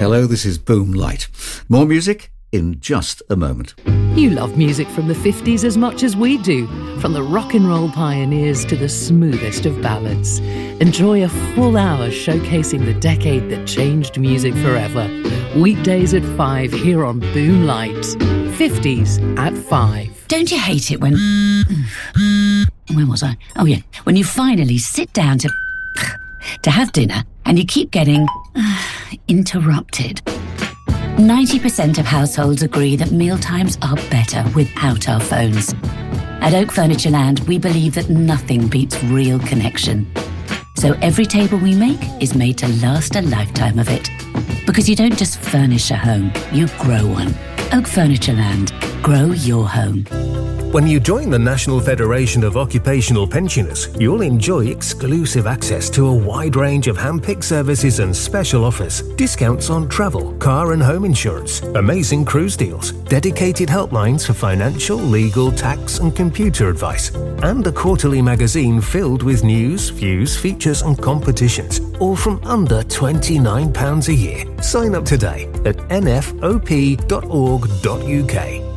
Hello, this is Boom Light. More music in just a moment. You love music from the 50s as much as we do, from the rock and roll pioneers to the smoothest of ballads. Enjoy a full hour showcasing the decade that changed music forever. Weekdays at 5 here on Boom Light. 50s at 5. Don't you hate it when... Where was I? Oh, yeah. When you finally sit down to have dinner and you keep getting interrupted. 90% of households agree that mealtimes are better without our phones. At Oak Furniture Land, we believe that nothing beats real connection. So every table we make is made to last a lifetime of it. Because you don't just furnish a home, you grow one. Oak Furniture Land. Grow your home. When you join the National Federation of Occupational Pensioners, you'll enjoy exclusive access to a wide range of hand-picked services and special offers, discounts on travel, car and home insurance, amazing cruise deals, dedicated helplines for financial, legal, tax and computer advice, and a quarterly magazine filled with news, views, features and competitions, all from under £29 a year. Sign up today at nfop.org.uk.